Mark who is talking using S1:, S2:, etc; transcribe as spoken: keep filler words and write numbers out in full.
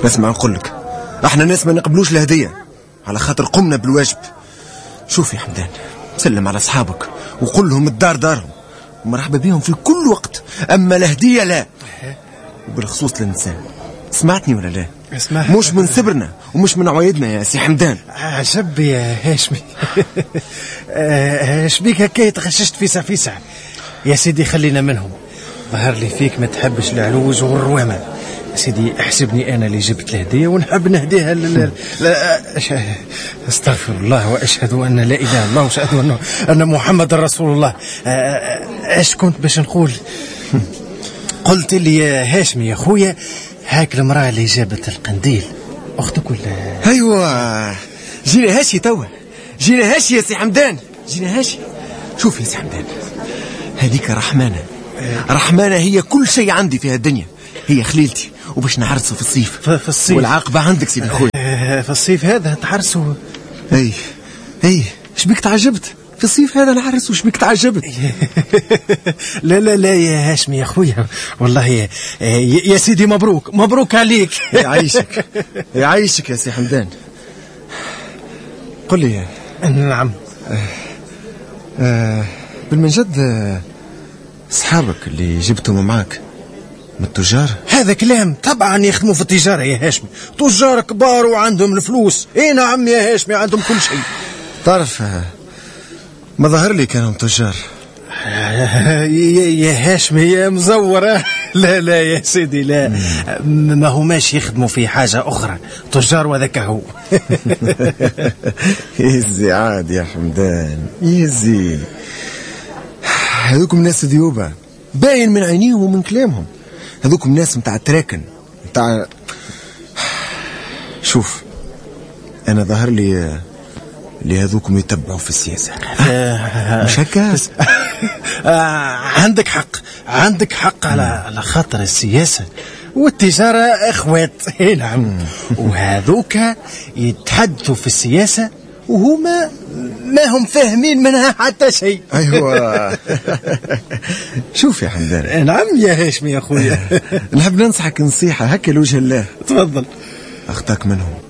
S1: اسمع نقول لك، احنا ناس ما نقبلوش الهدية على خاطر قمنا بالواجب. شوف يا حمدان، سلم على اصحابك وقول لهم الدار دارهم ومرحبا بهم في كل وقت، اما الهدية لا. وبالخصوص للنساء، سمعتني ولا لا؟
S2: اسمع،
S1: مش من صبرنا ومش من عوايدنا يا سي حمدان.
S2: عجب يا هاشمي. اش بيك هكا تغششت فيسع فيسع؟ يا سيدي خلينا منهم، ظهر لي فيك ما تحبش العلوج والروامة. يا سيدي احسبني انا اللي جبت الهديه ونحب نهديها لل... لا استغفر الله واشهد ان لا اله الا الله واشهد ان ان محمد رسول الله. اش كنت باش نقول؟ قلت لي يا هاشمي يا خويا، هاك المراه اللي جابت القنديل اختك ولا؟
S1: ايوه جينا هاشي توا، جينا هاشي يا سي حمدان، جينا هاشي. شوف يا سي حمدان، هذيك رحمانه، رحمانه هي كل شيء عندي في الدنيا، هي خليلتي وباش نعرسوا في الصيف.
S2: في الصيف
S1: والعاقبه عندك سيدي خويا.
S2: في الصيف هذا تعرسوا؟
S1: اي اي شبيك تعجبت في الصيف هذا نعرس؟ وش بيك تعجبت؟
S2: لا لا لا يا هاشمي يا خويا، والله يا, يا سيدي مبروك مبروك عليك.
S1: يعيشك يعيشك يا سي حمدان. قل لي.
S2: نعم.
S1: آه آه بالمنجد اصحابك اللي جبتهم معاك من التجار؟
S2: هذا كلام، طبعا يخدموا في التجارة يا هاشمي، تجار كبار وعندهم الفلوس. اي نعم يا هاشمي عندهم كل شيء.
S1: تعرف ما ظهر لي كانوا تجار.
S2: يا هاشمي يا مزورة. لا لا يا سيدي لا، ما هماش يخدموا في حاجة أخرى، تجار وذاك هو.
S1: يزي عاد يا حمدان يزي، هذوكم ناس ذيوبة باين من عينيهم ومن كلامهم، هذوكم ناس متاع التراكن متاع. شوف أنا ظهر لي لهذوكم يتبعوا في السياسة. مش هكا؟
S2: عندك حق عندك حق، على على خاطر السياسة والتجارة اخوات. نعم. وهذوك يتحدثوا في السياسة وهما ما هم فاهمين منها حتى شيء.
S1: ايوه. شوف يا حمدان.
S2: نعم يا هاشمي يا خويا.
S1: نحب ننصحك نصيحة هكا لوجه الله.
S2: تفضل.
S1: اخطاك منهم